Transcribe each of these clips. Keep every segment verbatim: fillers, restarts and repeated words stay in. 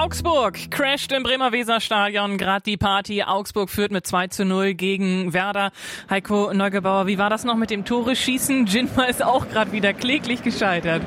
Augsburg crasht im Bremer Weserstadion gerade die Party. Augsburg führt mit zwei zu null gegen Werder. Heiko Neugebauer, wie war das noch mit dem Tore-Schießen? Jinma ist auch gerade wieder kläglich gescheitert.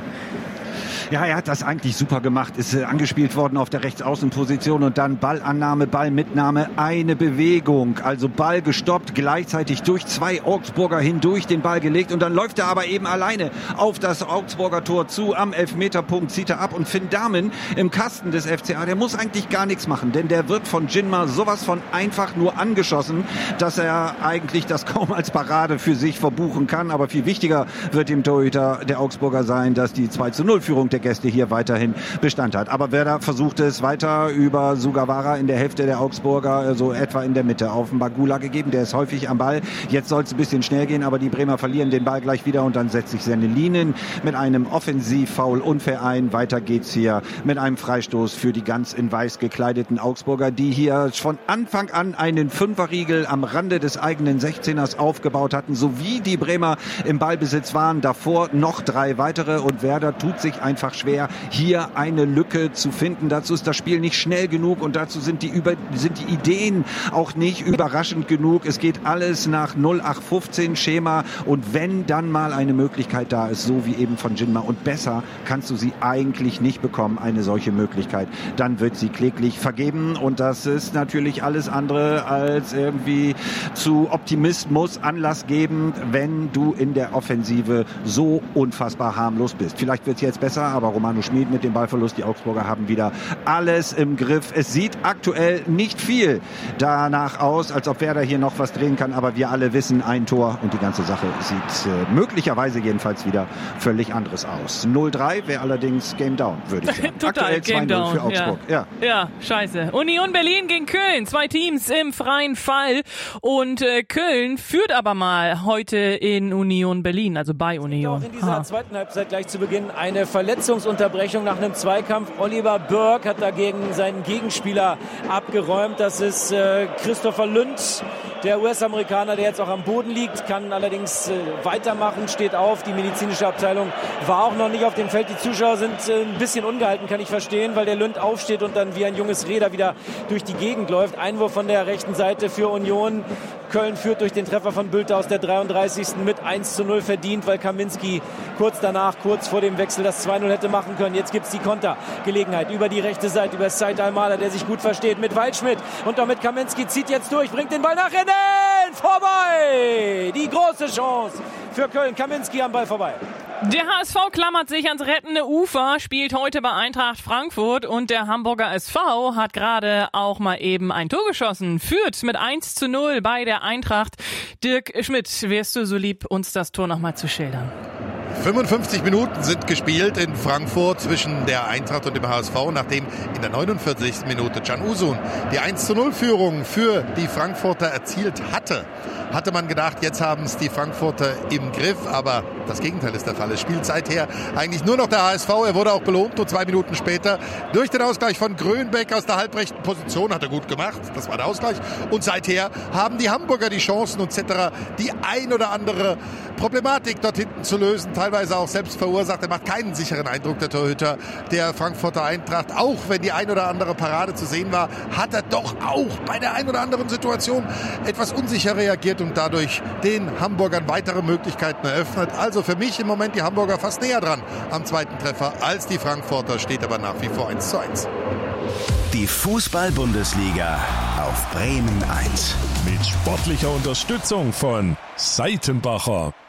Ja, er hat das eigentlich super gemacht, ist äh, angespielt worden auf der Rechtsaußenposition und dann Ballannahme, Ballmitnahme, eine Bewegung, also Ball gestoppt, gleichzeitig durch zwei Augsburger hindurch den Ball gelegt und dann läuft er aber eben alleine auf das Augsburger Tor zu, am Elfmeterpunkt zieht er ab und Finn Dahmen im Kasten des F C A, der muss eigentlich gar nichts machen, denn der wird von Jinma sowas von einfach nur angeschossen, dass er eigentlich das kaum als Parade für sich verbuchen kann, aber viel wichtiger wird dem Torhüter der Augsburger sein, dass die zwei zu null Führung der Gäste hier weiterhin Bestand hat. Aber Werder versucht es weiter über Sugawara in der Hälfte der Augsburger, so etwa in der Mitte, auf den Bagula gegeben. Der ist häufig am Ball. Jetzt soll es ein bisschen schnell gehen, aber die Bremer verlieren den Ball gleich wieder und dann setzt sich Sennelinen mit einem Offensivfoul unfair ein. Weiter geht's hier mit einem Freistoß für die ganz in weiß gekleideten Augsburger, die hier von Anfang an einen Fünferriegel am Rande des eigenen sechzehners aufgebaut hatten, sowie die Bremer im Ballbesitz waren. Davor noch drei weitere und Werder tut sich einfach schwer, hier eine Lücke zu finden. Dazu ist das Spiel nicht schnell genug und dazu sind die, über, sind die Ideen auch nicht überraschend genug. Es geht alles nach null acht fünfzehn Schema und wenn dann mal eine Möglichkeit da ist, so wie eben von Jinma und besser kannst du sie eigentlich nicht bekommen, eine solche Möglichkeit, dann wird sie kläglich vergeben und das ist natürlich alles andere als irgendwie zu Optimismus Anlass geben, wenn du in der Offensive so unfassbar harmlos bist. Vielleicht wird es jetzt besser, aber Romano Schmid mit dem Ballverlust, die Augsburger haben wieder alles im Griff. Es sieht aktuell nicht viel danach aus, als ob Werder hier noch was drehen kann, aber wir alle wissen, ein Tor und die ganze Sache sieht äh, möglicherweise jedenfalls wieder völlig anderes aus. null drei wäre allerdings Game Down, würde ich sagen. Total aktuell Game zwei null Down für Augsburg. Ja. Ja. ja, scheiße. Union Berlin gegen Köln, zwei Teams im freien Fall und äh, Köln führt aber mal heute in Union Berlin, also bei Union. Auch in dieser ha. zweiten Halbzeit gleich zu Beginn eine Verletzungsunterbrechung nach einem Zweikampf. Oliver Burke hat dagegen seinen Gegenspieler abgeräumt. Das ist äh, Christopher Lünd, der U S-Amerikaner, der jetzt auch am Boden liegt, kann allerdings äh, weitermachen, steht auf. Die medizinische Abteilung war auch noch nicht auf dem Feld. Die Zuschauer sind äh, ein bisschen ungehalten, kann ich verstehen, weil der Lünd aufsteht und dann wie ein junges Räder wieder durch die Gegend läuft. Einwurf von der rechten Seite für Union. Köln führt durch den Treffer von Bülter aus der dreiunddreißigsten mit eins zu null verdient, weil Kaminski kurz danach, kurz vor dem Wechsel das zwei null hätte machen können. Jetzt gibt es die Kontergelegenheit über die rechte Seite, über Said Almada, der sich gut versteht, mit Waldschmidt und damit Kaminski zieht jetzt durch, bringt den Ball nach innen, vorbei! Die große Chance für Köln, Kaminski am Ball vorbei. Der H S V klammert sich ans rettende Ufer, spielt heute bei Eintracht Frankfurt und der Hamburger S V hat gerade auch mal eben ein Tor geschossen, führt mit eins zu null bei der Eintracht. Dirk Schmidt, wärst du so lieb, uns das Tor nochmal zu schildern? fünfundfünfzig Minuten sind gespielt in Frankfurt zwischen der Eintracht und dem H S V, nachdem in der neunundvierzigsten Minute Can Uzun die eins zu null Führung für die Frankfurter erzielt hatte. Hatte man gedacht, jetzt haben es die Frankfurter im Griff, aber das Gegenteil ist der Fall. Es spielt seither eigentlich nur noch der H S V. Er wurde auch belohnt, nur zwei Minuten später durch den Ausgleich von Grönbeck aus der halbrechten Position. Hat er gut gemacht, das war der Ausgleich. Und seither haben die Hamburger die Chancen und cetera die ein oder andere Problematik dort hinten zu lösen, teilweise auch selbst verursacht. Er macht keinen sicheren Eindruck, der Torhüter der Frankfurter Eintracht. Auch wenn die ein oder andere Parade zu sehen war, hat er doch auch bei der ein oder anderen Situation etwas unsicher reagiert und dadurch den Hamburgern weitere Möglichkeiten eröffnet. Also für mich im Moment die Hamburger fast näher dran am zweiten Treffer als die Frankfurter, steht aber nach wie vor eins zu eins. Die Fußball-Bundesliga auf Bremen eins. Mit sportlicher Unterstützung von Seitenbacher.